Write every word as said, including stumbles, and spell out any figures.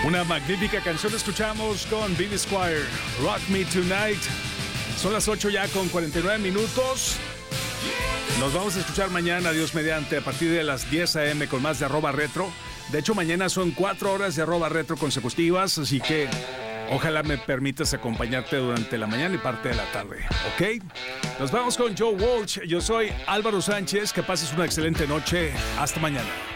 Una magnífica canción escuchamos con Billy Squier, Rock Me Tonight. Son las ocho ya con cuarenta y nueve minutos. Nos vamos a escuchar mañana, Dios mediante, a partir de las diez a.m. con más de Arroba Retro. De hecho, mañana son cuatro horas de Arroba Retro consecutivas, así que ojalá me permitas acompañarte durante la mañana y parte de la tarde, ¿ok? Nos vamos con Joe Walsh. Yo soy Álvaro Sánchez. Que pases una excelente noche. Hasta mañana.